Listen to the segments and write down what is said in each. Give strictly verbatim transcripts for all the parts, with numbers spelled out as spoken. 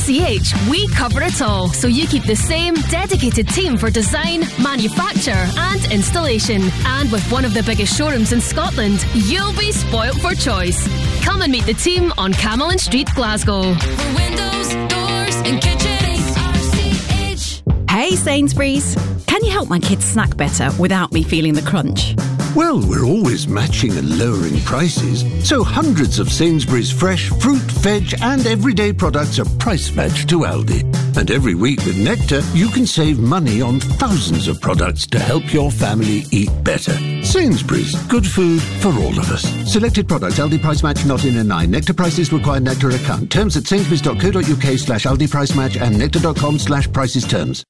C H, we cover it all, so you keep the same dedicated team for design, manufacture and installation. And with one of the biggest showrooms in Scotland, you'll be spoilt for choice. Come and meet the team on Camelin Street, Glasgow. For windows, doors and kitchens, R C H. Hey Sainsbury's, can you help my kids snack better without me feeling the crunch? Well, we're always matching and lowering prices, so hundreds of Sainsbury's fresh fruit, veg and everyday products are price matched to Aldi. And every week with Nectar, you can save money on thousands of products to help your family eat better. Sainsbury's, good food for all of us. Selected products, Aldi price match not in a nine. Nectar prices require Nectar account. Terms at sainsbury's.co.uk slash Aldi price match and nectar.com slash prices terms.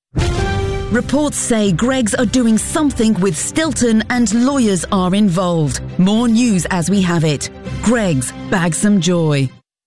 Reports say Greggs are doing something with Stilton and lawyers are involved. More news as we have it. Greggs, bag some joy.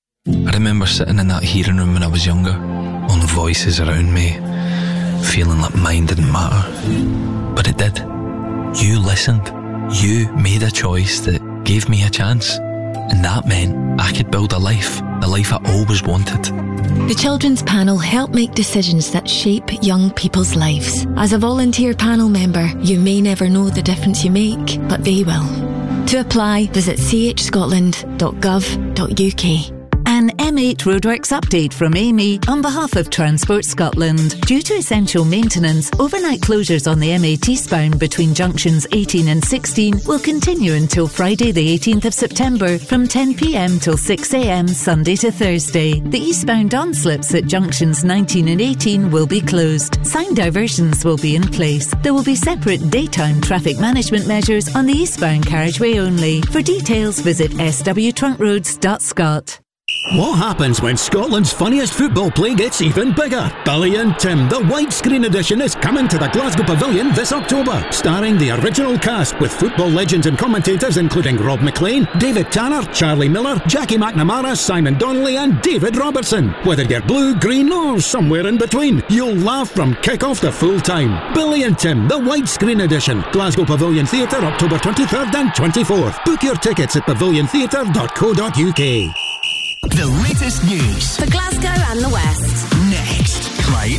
I remember sitting in that hearing room when I was younger, all the voices around me, feeling like mine didn't matter. But it did. You listened. You made a choice that gave me a chance. And that meant I could build a life, the life I always wanted. The Children's Panel help make decisions that shape young people's lives. As a volunteer panel member, you may never know the difference you make, but they will. To apply, visit c h scotland dot gov dot u k. An M eight Roadworks update from Amy on behalf of Transport Scotland. Due to essential maintenance, overnight closures on the M eight eastbound between junctions eighteen and sixteen will continue until Friday the eighteenth of September from ten p m till six a m Sunday to Thursday. The eastbound on-slips at junctions nineteen and eighteen will be closed. Sign diversions will be in place. There will be separate daytime traffic management measures on the eastbound carriageway only. For details, visit s w trunk roads dot scot. What happens when Scotland's funniest football play gets even bigger? Billy and Tim, the widescreen edition, is coming to the Glasgow Pavilion this October, starring the original cast with football legends and commentators including Rob McLean, David Tanner, Charlie Miller, Jackie McNamara, Simon Donnelly and David Robertson. Whether you're blue, green or somewhere in between, you'll laugh from kick-off to full-time. Billy and Tim, the widescreen edition, Glasgow Pavilion Theatre, October twenty-third and twenty-fourth. Book your tickets at pavilion theatre dot co dot u k. The latest news For Glasgow and the West. next. Clyde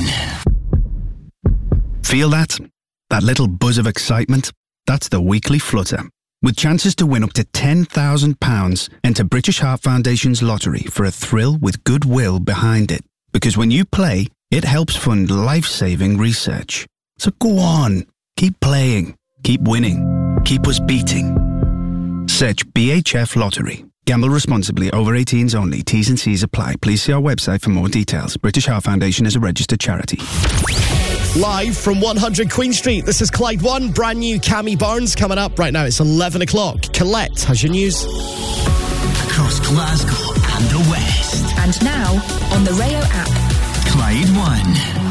One. Feel that? That little buzz of excitement? That's the weekly flutter. With chances to win up to ten thousand pounds, enter British Heart Foundation's lottery for a thrill with goodwill behind it. Because when you play, it helps fund life-saving research. So go on, keep playing, keep winning, keep us beating. Search B H F Lottery. Gamble responsibly. Over eighteens only. T's and C's apply. Please see our website for more details. British Heart Foundation is a registered charity. Live from one hundred Queen Street, this is Clyde One. Brand new Cammy Barnes coming up. Right now it's eleven o'clock. Colette has your news. Across Glasgow and the West. And now on the Rayo app. Clyde One.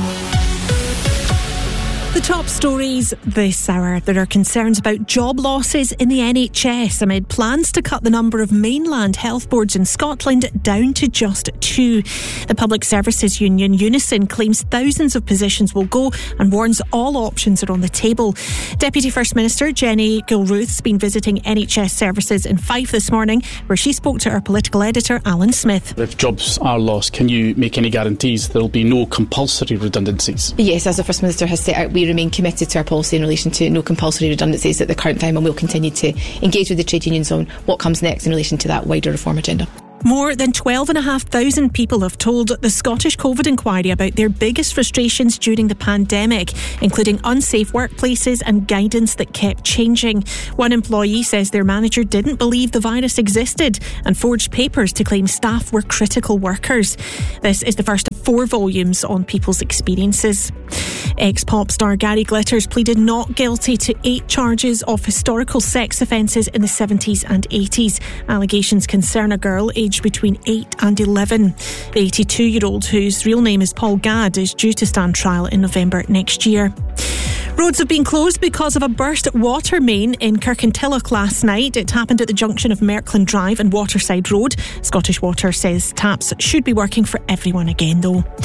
The top stories this hour. There are concerns about job losses in the N H S amid plans to cut the number of mainland health boards in Scotland down to just two. The Public Services Union Unison claims thousands of positions will go and warns all options are on the table. Deputy First Minister Jenny Gilruth's been visiting N H S services in Fife this morning, where she spoke to our political editor Alan Smith. If jobs are lost, can you make any guarantees there will be no compulsory redundancies? Yes, as the First Minister has set out, we remain committed to our policy in relation to no compulsory redundancies at the current time, and we'll continue to engage with the trade unions on what comes next in relation to that wider reform agenda. More than twelve and a half thousand people have told the Scottish COVID inquiry about their biggest frustrations during the pandemic, including unsafe workplaces and guidance that kept changing. One employee says their manager didn't believe the virus existed and forged papers to claim staff were critical workers. This is the first of four volumes on people's experiences. Ex-pop star Gary Glitters pleaded not guilty to eight charges of historical sex offences in the seventies and eighties. Allegations concern a girl aged between eight and eleven. The eighty-two-year-old, whose real name is Paul Gadd, is due to stand trial in November next year. Roads have been closed because of a burst water main in Kirkintilloch last night. It happened at the junction of Merkland Drive and Waterside Road. Scottish Water says taps should be working for everyone again though.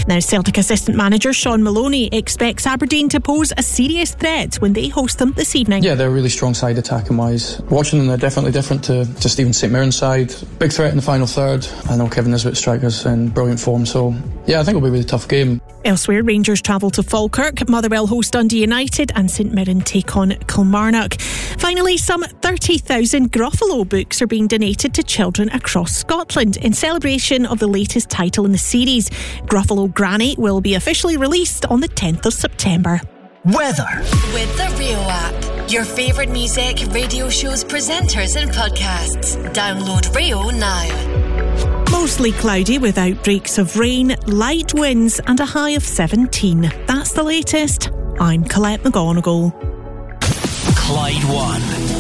Now, Celtic assistant manager Sean Maloney expects Aberdeen to pose a serious threat when they host them this evening. Yeah, they're a really strong side attacking wise. Watching them, they're definitely different to, to Stephen St Mirren's side. Big threat in the final third. I know Kevin Nisbet strikers in brilliant form, so yeah, I think it'll be a really tough game. Elsewhere, Rangers travel to Falkirk, Motherwell host Dundee United and St Mirren take on Kilmarnock. Finally, some thirty thousand Gruffalo books are being donated to children across Scotland in celebration of the latest title in the series. Gruffalo Granny will be officially released on the tenth of September. Weather. With the Rio app, your favourite music, radio shows, presenters and podcasts. Download Rio now. Mostly cloudy with outbreaks of rain, light winds and a high of seventeen. That's the latest. I'm Colette McGonigal. Clyde One.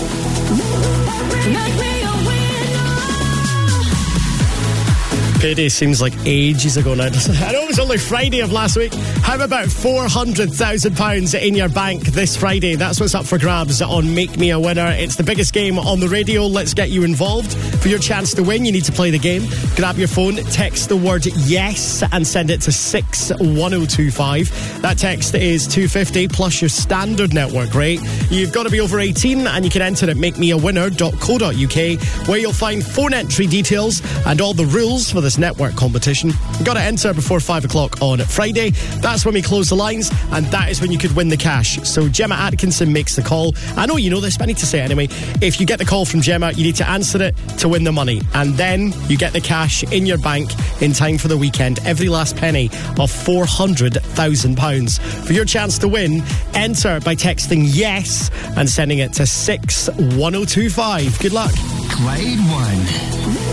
Payday seems like ages ago now. I know it was only Friday of last week. How about four hundred thousand pounds in your bank this Friday? That's what's up for grabs on Make Me a Winner. It's the biggest game on the radio. Let's get you involved. For your chance to win, you need to play the game. Grab your phone, text the word yes and send it to six one oh two five. That text is two fifty plus your standard network rate. You've got to be over eighteen and you can enter at make me a winner dot co dot uk, where you'll find phone entry details and all the rules for this network competition. You've got to enter before five o'clock on Friday. That's when we close the lines, and that is when you could win the cash. So Gemma Atkinson makes the call. I know you know this, but I need to say it anyway. If you get the call from Gemma, you need to answer it to win the money, and then you get the cash in your bank in time for the weekend. Every last penny of four hundred thousand pounds. For your chance to win, enter by texting yes and sending it to six one oh two five. Good luck. Clyde One.